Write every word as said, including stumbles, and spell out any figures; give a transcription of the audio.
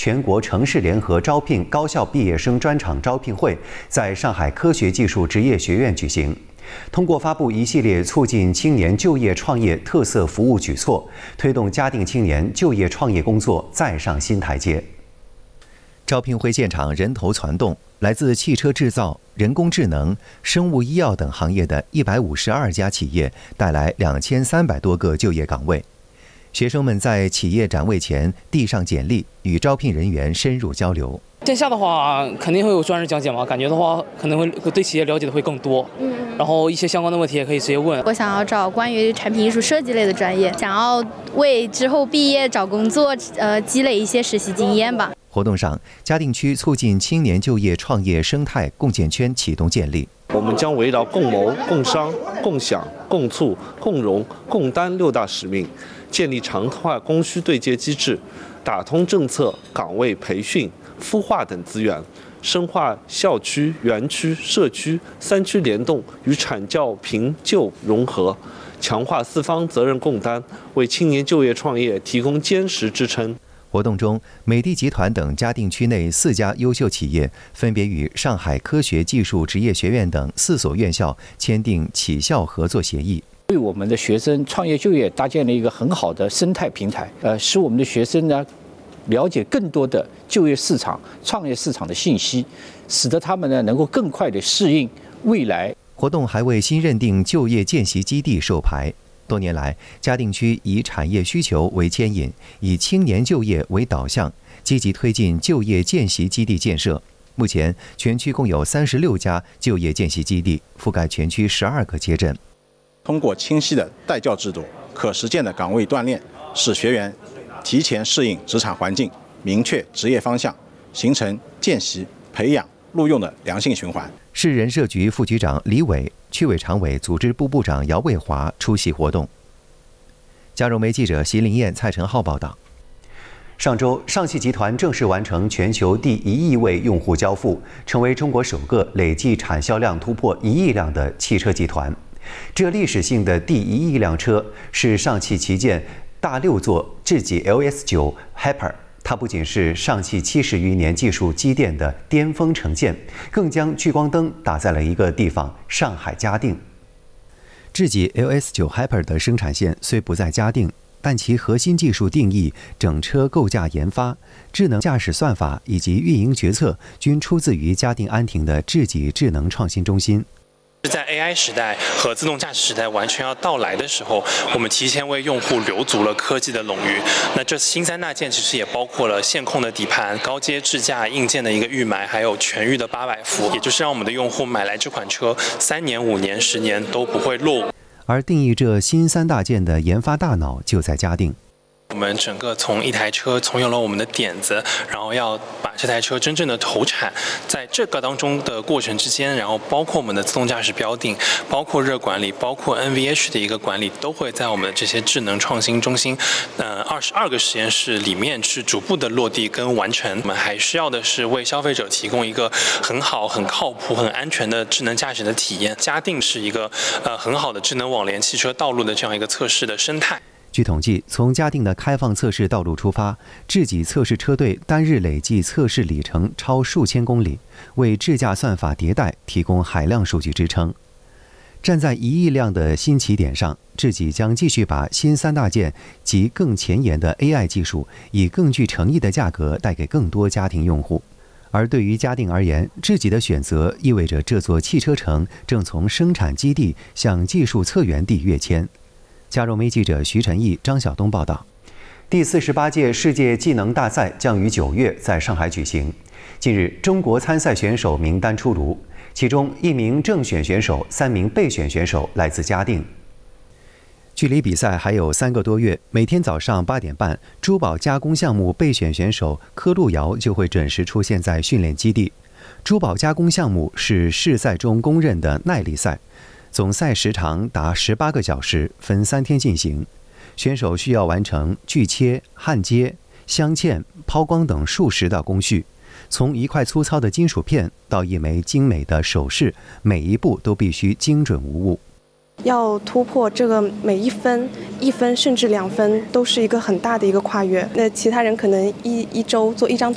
全国城市联合招聘高校毕业生专场招聘会在上海科学技术职业学院举行。通过发布一系列促进青年就业创业特色服务举措，推动嘉定青年就业创业工作再上新台阶。招聘会现场人头攒动，来自汽车制造、人工智能、生物医药等行业的一百五十二家企业带来两千三百多个就业岗位。学生们在企业展位前递上简历，与招聘人员深入交流。 线下的话肯定会有专人讲解嘛，感觉的话可能会对企业了解的会更多，嗯，然后一些相关的问题也可以直接问。 我想要找关于产品艺术设计类的专业，想要为之后毕业找工作呃积累一些实习经验吧。 活动上，嘉定区促进青年就业创业生态共建圈启动建立。 我们将围绕共谋、共商、共享、共促、共荣、共担六大使命，建立常态供需对接机制，打通政策、岗位培训、孵化等资源，深化校区、园区、社区三区联动与产教评就融合，强化四方责任共担，为青年就业创业提供坚实支撑。 活动中，美的集团等嘉定区内四家优秀企业分别与上海科学技术职业学院等四所院校签订企校合作协议， 为我们的学生创业就业搭建了一个很好的生态平台，呃，使我们的学生呢了解更多的就业市场、创业市场的信息，使得他们呢能够更快地适应未来。 活动还为新认定就业见习基地授牌。多年来，嘉定区以产业需求为牵引，以青年就业为导向，积极推进就业见习基地建设。目前，全区共有三十六家就业见习基地，覆盖全区十二个街镇。 通过清晰的带教制度、可实践的岗位锻炼，使学员提前适应职场环境，明确职业方向，形成见习、培养、录用的良性循环。 市人社局副局长李伟、区委常委、组织部部长姚卫华出席活动。嘉融媒记者席林燕、蔡成浩报道。上周，上汽集团正式完成全球第一亿位用户交付，成为中国首个累计产销量突破一亿辆的汽车集团。这历史性的第一亿辆车是上汽旗舰大六座智己 L S 九 Hyper。它不仅是上汽七十余年技术积淀的巅峰呈现，更将聚光灯打在了一个地方——上海嘉定。智己 L S 九 Hyper 的生产线虽不在嘉定，但其核心技术定义、整车构架研发、智能驾驶算法以及运营决策均出自于嘉定安亭的智己智能创新中心。 在 A I 时代和自动驾驶时代完全要到来的时候，我们提前为用户留足了科技的冗余。那这新三大件其实也包括了线控的底盘、高阶智驾硬件的一个预埋，还有全域的八百伏，也就是让我们的用户买来这款车三年、五年、十年都不会落伍。 而定义这新三大件的研发大脑就在嘉定。 我们整个从一台车从有了我们的点子，然后要把这台车真正的投产，在这个当中的过程之间，然后包括我们的自动驾驶标定，包括热管理，包括 N V H 的一个管理，都会在我们的这些智能创新中心，呃，二十二个实验室里面是逐步的落地跟完成。我们还需要的是为消费者提供一个很好、很靠谱、很安全的智能驾驶的体验。嘉定是一个呃很好的智能网联汽车道路的这样一个测试的生态。 据统计，从嘉定的开放测试道路出发，智己测试车队单日累计测试里程超数千公里，为智驾算法迭代提供海量数据支撑。站在一亿辆的新起点上，智己将继续把新三大件及更前沿的 A I 技术，以更具诚意的价格带给更多家庭用户。而对于嘉定而言，智己的选择意味着这座汽车城正从生产基地向技术策源地跃迁。嘉融媒记者徐晨毅、张晓东报道。第四十八届世界技能大赛将于九月在上海举行。近日，中国参赛选手名单出炉，其中一名正选选手、三名备选选手来自嘉定。距离比赛还有三个多月，每天早上八点半，珠宝加工项目备选选手柯路遥就会准时出现在训练基地。珠宝加工项目是世赛中公认的耐力赛。总赛时长达十八个小时，分三天进行。选手需要完成锯切、焊接、镶嵌、抛光等数十道工序，从一块粗糙的金属片到一枚精美的首饰，每一步都必须精准无误。 要突破这个每一分、一分甚至两分，都是一个很大的一个跨越。那其他人可能一一周做一张